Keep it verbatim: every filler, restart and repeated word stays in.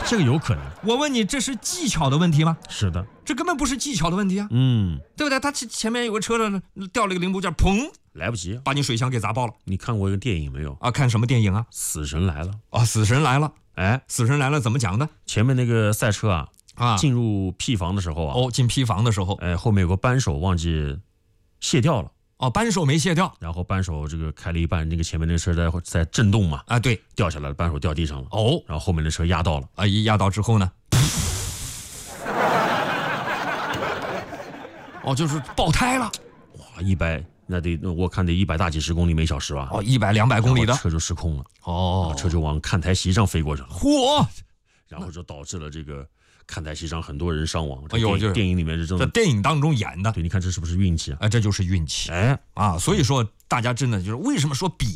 这个有可能。 我问你，这是技巧的问题吗？ 是的， 这根本不是技巧的问题啊， 嗯， 对不对？他前前面有个车的掉了一个零部件，砰， 来不及， 把你水箱给砸爆了。 你看过一个电影没有？ 啊，看什么电影啊？ 死神来了。 啊，死神来了。 哎， 死神来了怎么讲的？ 前面那个赛车啊， 啊， 进入 P 房的时候啊， 哦，进 P 房的时候， 哎，后面有个扳手忘记卸掉了。 哦，扳手没卸掉， 然后扳手这个开了一半，那个前面那个车在在震动嘛， 啊，对， 掉下来了，扳手掉地上了。 哦， 然后后面的车压到了， 啊，一压到之后呢，哦，就是爆胎了。 哇，一百那得我看得一百大几十公里每小时吧。 哦，一百两百公里的车就失控了。 哦， 车就往看台席上飞过去了。 嚯！ 然后就导致了这个看台席上很多人伤亡。 哎呦，就是电影里面是这种， 这电影当中演的。 对，你看这是不是运气啊？ 哎，这就是运气。 哎啊，所以说大家真的就是为什么说比